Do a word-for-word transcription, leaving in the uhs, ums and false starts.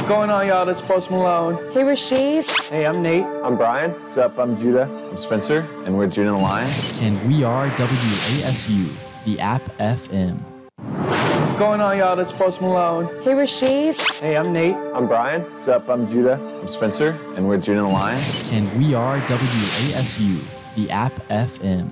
going on, y'all? That's Post Malone. Hey, Rashid. Hey, I'm Nate. I'm Brian. What's up? I'm Judah. I'm Spencer, and we're Judah and the Lion. And we are W A S U, the App F M. What's going on, y'all? That's Post Malone. Hey, Rashid. Hey, I'm Nate. I'm Brian. What's up? I'm Judah. I'm Spencer, and we're Judah and the Lion. And we are W A S U, the App F M.